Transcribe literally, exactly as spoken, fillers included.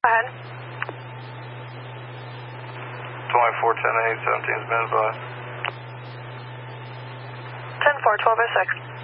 ahead. twenty-four ten eight, seventeen's been advised. ten four, twelve oh six.